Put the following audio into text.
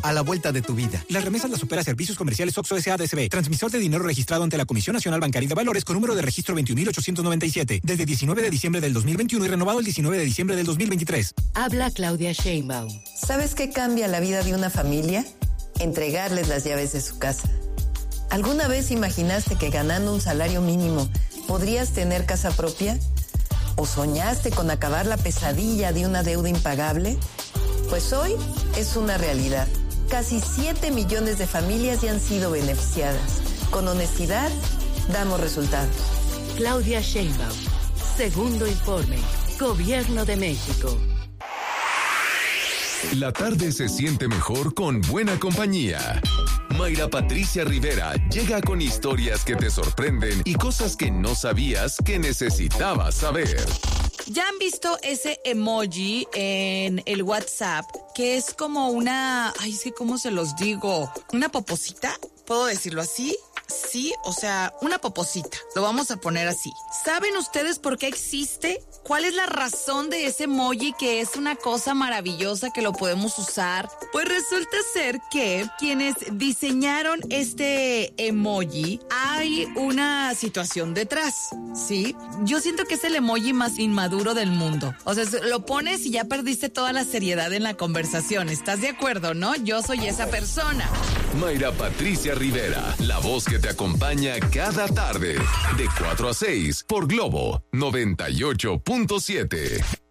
a la vuelta de tu vida. Las remesas las opera Servicios Comerciales Oxxo S.A.D.C.B. Transmisor de dinero registrado ante la Comisión Nacional Bancaria de Valores con número de registro 21.897. Desde 19 de diciembre del 2021 y renovado el 19 de diciembre del 2023. Habla Claudia Sheinbaum. ¿Sabes qué cambia la vida de una familia? Entregarles las llaves de su casa. ¿Alguna vez imaginaste que ganando un salario mínimo podrías tener casa propia? ¿O soñaste con acabar la pesadilla de una deuda impagable? Pues hoy es una realidad. Casi 7 millones de familias ya han sido beneficiadas. Con honestidad, damos resultados. Claudia Sheinbaum. Segundo informe. Gobierno de México. La tarde se siente mejor con buena compañía. Mayra Patricia Rivera llega con historias que te sorprenden y cosas que no sabías que necesitabas saber. ¿Ya han visto ese emoji en el WhatsApp que es como una... Ay, es que ¿cómo se los digo? ¿Una poposita? ¿Puedo decirlo así? Sí, o sea, una poposita. Lo vamos a poner así. ¿Saben ustedes por qué existe? ¿Cuál es la razón de ese emoji que es una cosa maravillosa que lo podemos usar? Pues resulta ser que quienes diseñaron este emoji, hay una situación detrás, ¿sí? Yo siento que es el emoji más inmaduro del mundo. O sea, lo pones y ya perdiste toda la seriedad en la conversación. ¿Estás de acuerdo, no? Yo soy esa persona. Mayra Patricia Rivera, la voz que te acompaña cada tarde, de 4 a 6, por Globo 98.7.